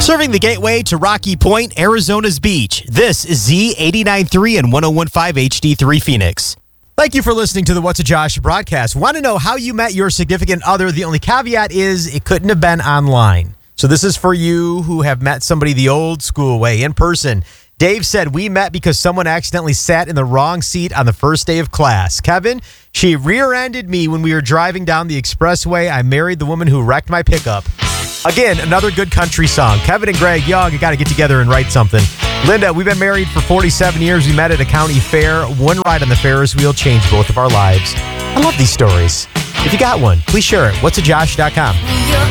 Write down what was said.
Serving the gateway to Rocky Point, Arizona's beach. This is Z89.3 and 101.5 HD3 Phoenix. Thank you for listening to the What's a Josh broadcast. Want to know how you met your significant other? The only caveat is it couldn't have been online. So this is for you who have met somebody the old school way, in person. Dave said, we met because someone accidentally sat in the wrong seat on the first day of class. Kevin, she rear-ended me when we were driving down the expressway. I married the woman who wrecked my pickup. Again, another good country song. Kevin and Greg Young, you got to get together and write something. Linda, we've been married for 47 years. We met at a county fair. One ride on the Ferris wheel changed both of our lives. I love these stories. If you got one, please share it. Whatsajosh.com.